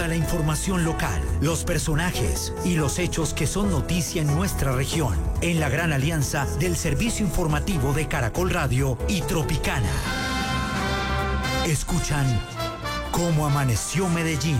La información local, los personajes y los hechos que son noticia en nuestra región, en la gran alianza del servicio informativo de Caracol Radio y Tropicana. Escuchan Cómo Amaneció Medellín.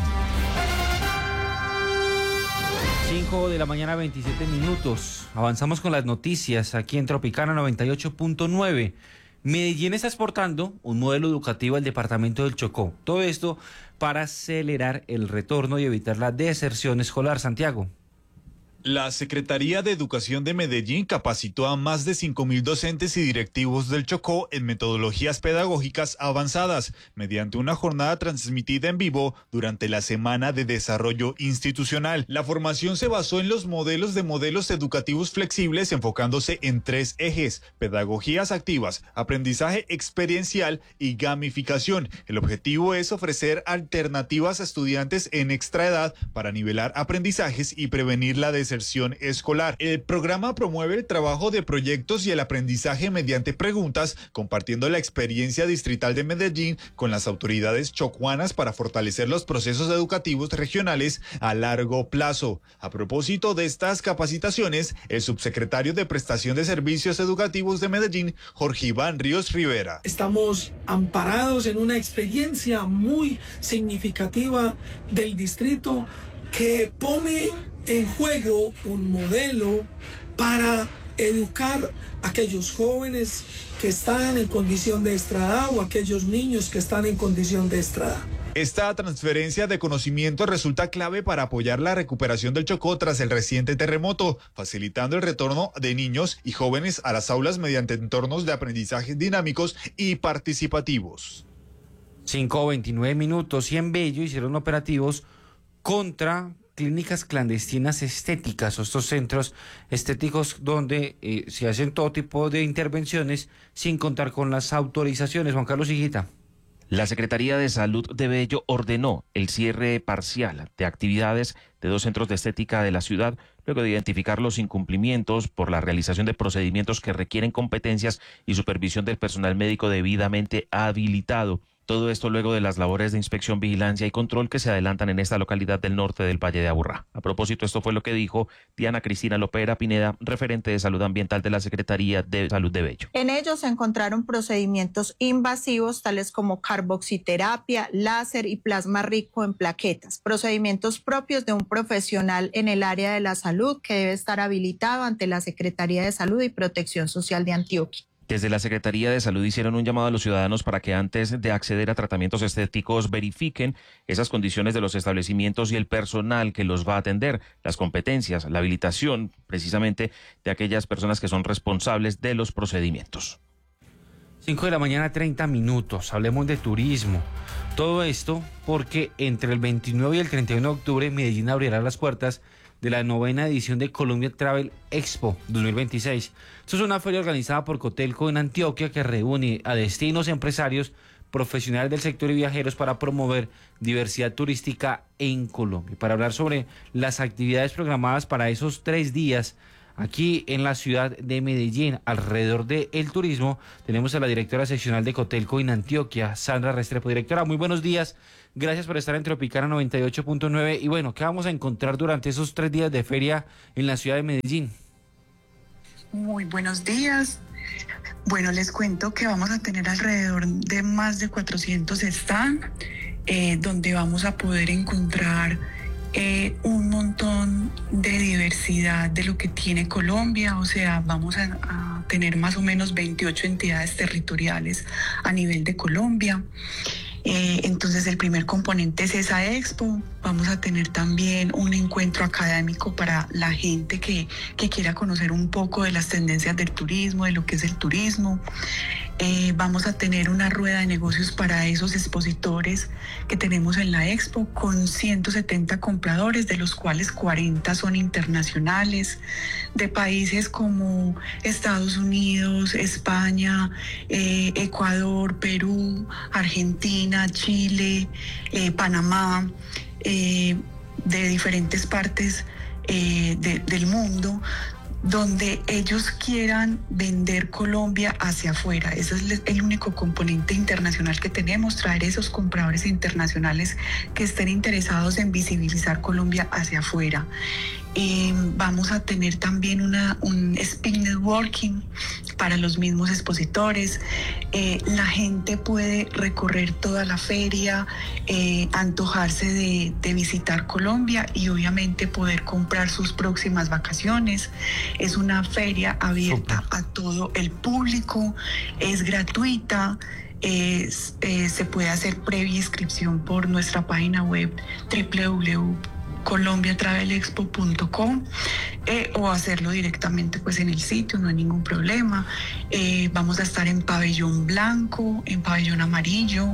5 de la mañana, 27 minutos. Avanzamos con las noticias aquí en Tropicana 98.9. Medellín está exportando un modelo educativo al departamento del Chocó. Todo esto para acelerar el retorno y evitar la deserción escolar. Santiago. La Secretaría de Educación de Medellín capacitó a más de 5.000 docentes y directivos del Chocó en metodologías pedagógicas avanzadas mediante una jornada transmitida en vivo durante la Semana de Desarrollo Institucional. La formación se basó en los modelos educativos flexibles enfocándose en 3 ejes: pedagogías activas, aprendizaje experiencial y gamificación. El objetivo es ofrecer alternativas a estudiantes en extraedad para nivelar aprendizajes y prevenir la deserción escolar. El programa promueve el trabajo de proyectos y el aprendizaje mediante preguntas, compartiendo la experiencia distrital de Medellín con las autoridades chocuanas para fortalecer los procesos educativos regionales a largo plazo. A propósito de estas capacitaciones, el subsecretario de Prestación de Servicios Educativos de Medellín, Jorge Iván Ríos Rivera. Estamos amparados en una experiencia muy significativa del distrito que pone en juego un modelo para educar a aquellos jóvenes que están en condición de extraedad o aquellos niños que están en condición de extraedad. Esta transferencia de conocimiento resulta clave para apoyar la recuperación del Chocó tras el reciente terremoto, facilitando el retorno de niños y jóvenes a las aulas mediante entornos de aprendizaje dinámicos y participativos. 5:29 minutos y en Bello hicieron operativos contra clínicas clandestinas estéticas, o estos centros estéticos donde se hacen todo tipo de intervenciones sin contar con las autorizaciones. Juan Carlos Higuita. La Secretaría de Salud de Bello ordenó el cierre parcial de actividades de 2 centros de estética de la ciudad, luego de identificar los incumplimientos por la realización de procedimientos que requieren competencias y supervisión del personal médico debidamente habilitado. Todo esto luego de las labores de inspección, vigilancia y control que se adelantan en esta localidad del norte del Valle de Aburrá. A propósito, esto fue lo que dijo Diana Cristina Lopera Pineda, referente de salud ambiental de la Secretaría de Salud de Bello. En ellos se encontraron procedimientos invasivos tales como carboxiterapia, láser y plasma rico en plaquetas, procedimientos propios de un profesional en el área de la salud que debe estar habilitado ante la Secretaría de Salud y Protección Social de Antioquia. Desde la Secretaría de Salud hicieron un llamado a los ciudadanos para que antes de acceder a tratamientos estéticos verifiquen esas condiciones de los establecimientos y el personal que los va a atender, las competencias, la habilitación precisamente de aquellas personas que son responsables de los procedimientos. 5 de la mañana, 30 minutos. Hablemos de turismo. Todo esto porque entre el 29 y el 31 de octubre Medellín abrirá las puertas de la 9ª edición de Colombia Travel Expo 2026. Esto es una feria organizada por Cotelco en Antioquia que reúne a destinos, empresarios, profesionales del sector y viajeros para promover diversidad turística en Colombia. Para hablar sobre las actividades programadas para esos 3 días aquí en la ciudad de Medellín, alrededor del turismo, tenemos a la directora seccional de Cotelco en Antioquia, Sandra Restrepo. Directora, muy buenos días. Gracias por estar en Tropicana 98.9. Y bueno, ¿qué vamos a encontrar durante esos 3 días de feria en la ciudad de Medellín? Muy buenos días. Bueno, les cuento que vamos a tener alrededor de más de 400 stands, donde vamos a poder encontrar un montón de diversidad de lo que tiene Colombia. O sea, vamos a tener más o menos 28 entidades territoriales a nivel de Colombia. Entonces el primer componente es esa expo. Vamos a tener también un encuentro académico para la gente que quiera conocer un poco de las tendencias del turismo, de lo que es el turismo. Vamos a tener una rueda de negocios para esos expositores que tenemos en la expo con 170 compradores, de los cuales 40 son internacionales, de países como Estados Unidos, España, Ecuador, Perú, Argentina, Chile, Panamá, de diferentes partes del mundo. donde ellos quieran vender Colombia hacia afuera. Ese es el único componente internacional que tenemos, traer esos compradores internacionales que estén interesados en visibilizar Colombia hacia afuera. Vamos a tener también un speed networking para los mismos expositores. La gente puede recorrer toda la feria, antojarse de visitar Colombia y obviamente poder comprar sus próximas vacaciones. Es una feria abierta a todo el público, es gratuita. Se puede hacer previa inscripción por nuestra página web www.colombiatravelexpo.com o hacerlo directamente pues en el sitio, no hay ningún problema. Vamos a estar en pabellón blanco, en pabellón amarillo,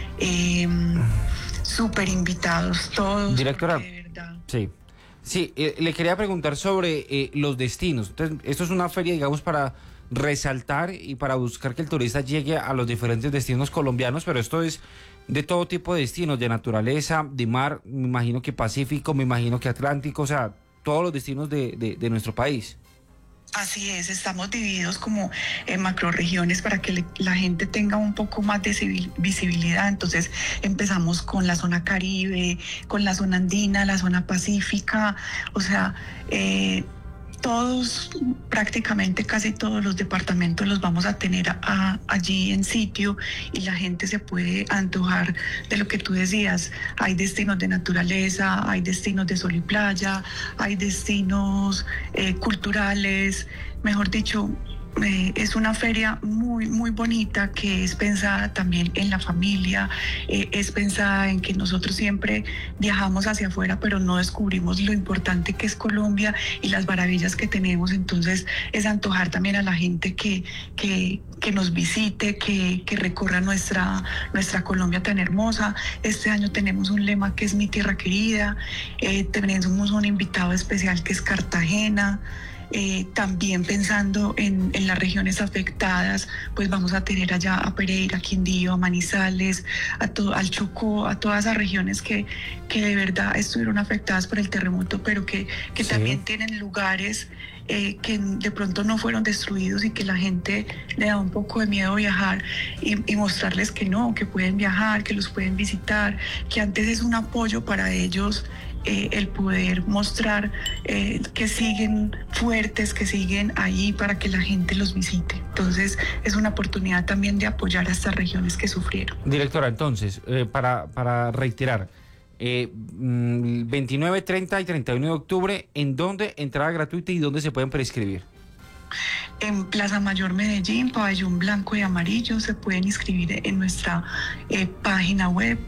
súper invitados todos. Directora, de verdad. Sí, le quería preguntar sobre los destinos. Entonces, esto es una feria, digamos, para resaltar y para buscar que el turista llegue a los diferentes destinos colombianos, pero esto es de todo tipo de destinos, de naturaleza, de mar, me imagino que Pacífico, me imagino que Atlántico, o sea, todos los destinos de nuestro país. Así es, estamos divididos como en macroregiones para que la gente tenga un poco más de visibilidad. Entonces empezamos con la zona Caribe, con la zona andina, la zona pacífica, o sea, todos, prácticamente casi todos los departamentos los vamos a tener allí en sitio y la gente se puede antojar de lo que tú decías. Hay destinos de naturaleza, hay destinos de sol y playa, hay destinos culturales, mejor dicho. Es una feria muy, muy bonita que es pensada también en la familia, es pensada en que nosotros siempre viajamos hacia afuera, pero no descubrimos lo importante que es Colombia y las maravillas que tenemos. Entonces es antojar también a la gente que nos visite, que recorra nuestra Colombia tan hermosa. Este año tenemos un lema que es Mi Tierra Querida, tenemos un invitado especial que es Cartagena. También pensando en las regiones afectadas, pues vamos a tener allá a Pereira, Quindío, a Manizales, al Chocó, a todas esas regiones que de verdad estuvieron afectadas por el terremoto, pero que sí, también tienen lugares que de pronto no fueron destruidos y que la gente le da un poco de miedo viajar y mostrarles que no, que pueden viajar, que los pueden visitar, que antes es un apoyo para ellos. El poder mostrar que siguen fuertes, que siguen ahí para que la gente los visite. Entonces es una oportunidad también de apoyar a estas regiones que sufrieron. Directora, entonces, para reiterar, 29, 30 y 31 de octubre, ¿en dónde entrada gratuita y dónde se pueden prescribir? En Plaza Mayor Medellín, pabellón blanco y amarillo, se pueden inscribir en nuestra página web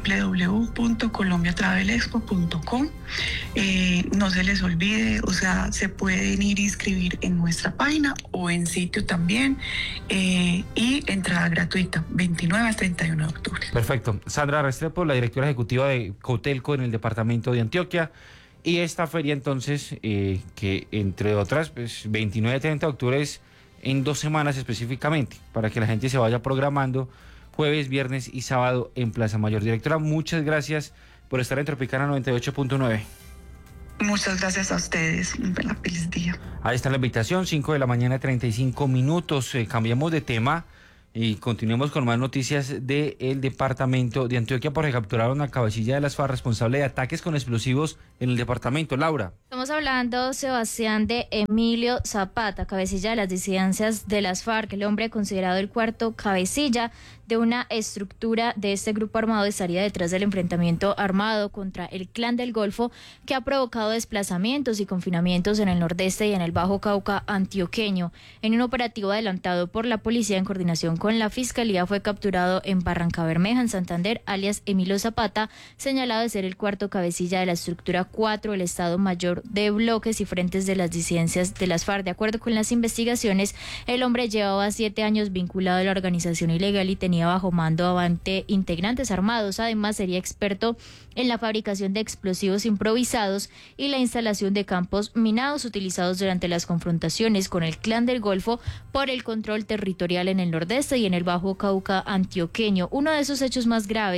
www.colombiatravelexpo.com. No se les olvide, o sea, se pueden ir a inscribir en nuestra página o en sitio también, y entrada gratuita, 29 al 31 de octubre. Perfecto. Sandra Restrepo, la directora ejecutiva de Cotelco en el departamento de Antioquia. Y esta feria entonces, que entre otras, pues 29 y 30 de octubre es en 2 semanas específicamente, para que la gente se vaya programando jueves, viernes y sábado en Plaza Mayor. Directora, muchas gracias por estar en Tropicana 98.9. Muchas gracias a ustedes. Un feliz día. Ahí está la invitación, 5 de la mañana, 35 minutos. Cambiamos de tema y continuemos con más noticias del departamento de Antioquia, porque capturaron a cabecilla de las FARC responsable de ataques con explosivos en el departamento. Laura. Estamos hablando, Sebastián, de Emilio Zapata, cabecilla de las disidencias de las FARC, el hombre considerado el cuarto cabecilla de una estructura de este grupo armado, estaría detrás del enfrentamiento armado contra el Clan del Golfo, que ha provocado desplazamientos y confinamientos en el nordeste y en el Bajo Cauca antioqueño. En un operativo adelantado por la policía en coordinación con la Fiscalía, fue capturado en Barrancabermeja, en Santander, alias Emilio Zapata, señalado de ser el cuarto cabecilla de la estructura 4, el Estado Mayor de Bloques y Frentes de las Disidencias de las FARC. De acuerdo con las investigaciones, el hombre llevaba 7 años vinculado a la organización ilegal y tenía bajo mando a 20 integrantes armados. Además, sería experto en la fabricación de explosivos improvisados y la instalación de campos minados utilizados durante las confrontaciones con el Clan del Golfo por el control territorial en el nordeste y en el Bajo Cauca antioqueño. Uno de esos hechos más graves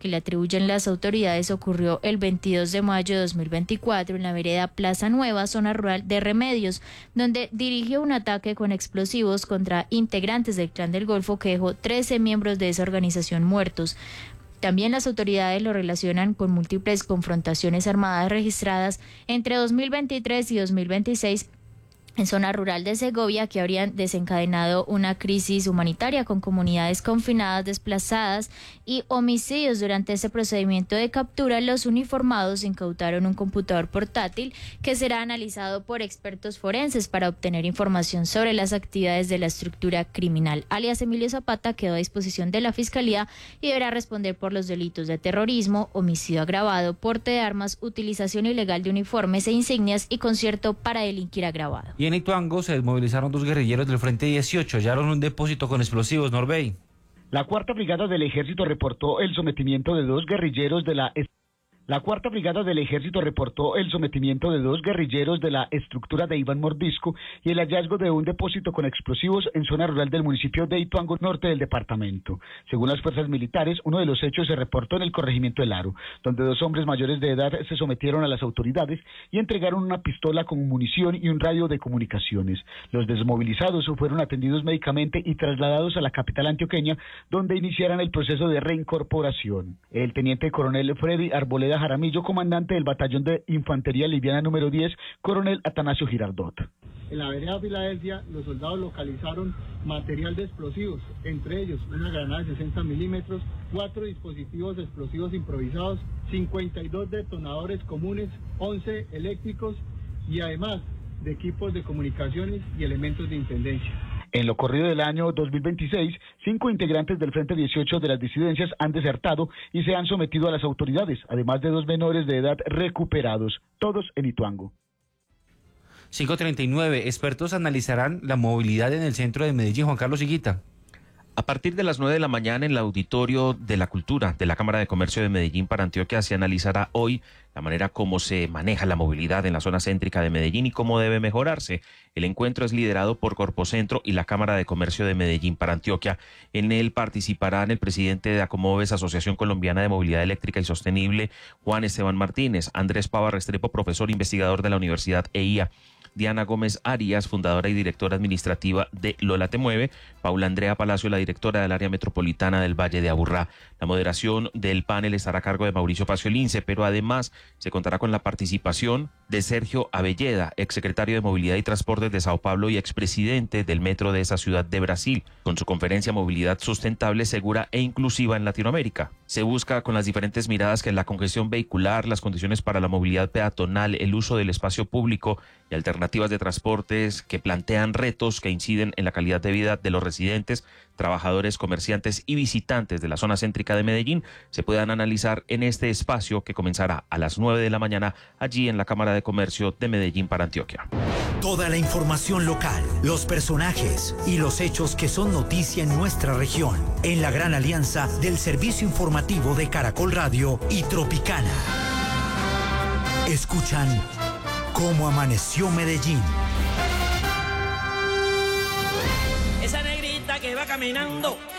que le atribuyen las autoridades ocurrió el 22 de mayo de 2024 en la vereda Plaza Nueva, zona rural de Remedios, donde dirigió un ataque con explosivos contra integrantes del Clan del Golfo que dejó 13 miembros de esa organización muertos. También las autoridades lo relacionan con múltiples confrontaciones armadas registradas entre 2023 y 2026 en zona rural de Segovia, que habrían desencadenado una crisis humanitaria con comunidades confinadas, desplazadas y homicidios. Durante este procedimiento de captura, los uniformados incautaron un computador portátil que será analizado por expertos forenses para obtener información sobre las actividades de la estructura criminal. Alias Emilio Zapata quedó a disposición de la Fiscalía y deberá responder por los delitos de terrorismo, homicidio agravado, porte de armas, utilización ilegal de uniformes e insignias y concierto para delinquir agravado. Y en Ituango se desmovilizaron 2 guerrilleros del Frente 18, hallaron un depósito con explosivos. Norbey. La Cuarta Brigada del Ejército reportó el sometimiento de 2 guerrilleros de la estructura de Iván Mordisco y el hallazgo de un depósito con explosivos en zona rural del municipio de Ituango, norte del departamento. Según las fuerzas militares, uno de los hechos se reportó en el corregimiento del Aro, donde 2 hombres mayores de edad se sometieron a las autoridades y entregaron una pistola con munición y un radio de comunicaciones. Los desmovilizados fueron atendidos médicamente y trasladados a la capital antioqueña, donde iniciaran el proceso de reincorporación. El teniente coronel Freddy Arboleda Jaramillo, comandante del batallón de infantería liviana número 10, coronel Atanasio Girardot. En la vereda Filadelfia, los soldados localizaron material de explosivos, entre ellos una granada de 60 milímetros, 4 dispositivos explosivos improvisados, 52 detonadores comunes, 11 eléctricos y además de equipos de comunicaciones y elementos de intendencia. En lo corrido del año 2026, 5 integrantes del Frente 18 de las disidencias han desertado y se han sometido a las autoridades, además de 2 menores de edad recuperados, todos en Ituango. 5:39, expertos analizarán la movilidad en el centro de Medellín. Juan Carlos Higuita. A partir de las 9 de la mañana en el Auditorio de la Cultura de la Cámara de Comercio de Medellín para Antioquia se analizará hoy la manera como se maneja la movilidad en la zona céntrica de Medellín y cómo debe mejorarse. El encuentro es liderado por Corpocentro y la Cámara de Comercio de Medellín para Antioquia. En él participarán el presidente de Acomoves, Asociación Colombiana de Movilidad Eléctrica y Sostenible, Juan Esteban Martínez, Andrés Pava Restrepo, profesor investigador de la Universidad EIA, Diana Gómez Arias, fundadora y directora administrativa de Lola Te Mueve, Paula Andrea Palacio, la directora del área metropolitana del Valle de Aburrá. La moderación del panel estará a cargo de Mauricio Pacio Lince, pero además se contará con la participación de Sergio Avelleda, exsecretario de Movilidad y Transportes de Sao Paulo y expresidente del metro de esa ciudad de Brasil, con su conferencia Movilidad Sustentable, Segura e Inclusiva en Latinoamérica. Se busca con las diferentes miradas que la congestión vehicular, las condiciones para la movilidad peatonal, el uso del espacio público y alternativas de transportes que plantean retos que inciden en la calidad de vida de los residentes, trabajadores, comerciantes y visitantes de la zona céntrica de Medellín se puedan analizar en este espacio que comenzará a las 9 de la mañana allí en la Cámara de Comercio de Medellín para Antioquia. Toda la información local, los personajes y los hechos que son noticia en nuestra región, en la gran alianza del servicio informativo de Caracol Radio y Tropicana. Escuchan Cómo Amaneció Medellín. Esa negrita que va caminando